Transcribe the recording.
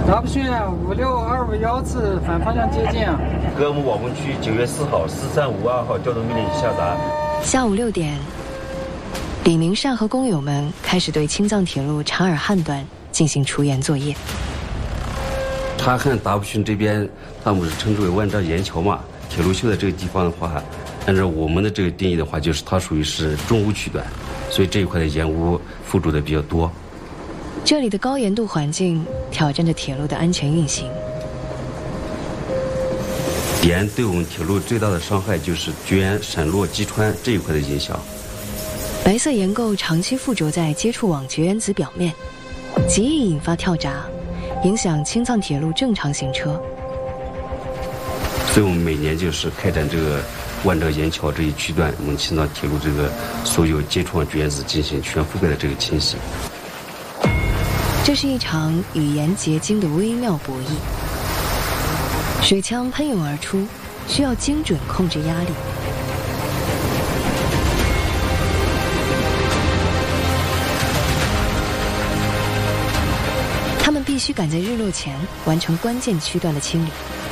大部巡56251次反方向接近。 格木网工区9月4号13552号调动命令下达。 下午6点，李明善和工友们开始对青藏铁路察尔汉段进行除岩作业。 察尔汉达布逊这边，他们是称之为万丈岩桥嘛。铁路修在这个地方的话，按照我们的这个定义的话，就是它属于是中污区段，所以这一块的岩污附着的比较多。 这里的高盐度环境挑战着铁路的安全运行。 盐对我们铁路最大的伤害就是绝缘闪落击穿这一块的影响。 白色盐垢长期附着在接触网绝缘子表面，极易引发跳闸，影响青藏铁路正常行车。 所以我们每年就是开展这个万丈岩桥这一区段，我们青藏铁路这个所有接触网绝缘子进行全覆盖的这个清洗。 这是一场与盐结晶的微妙博弈，水枪喷涌而出，需要精准控制压力。他们必须赶在日落前完成关键区段的清理。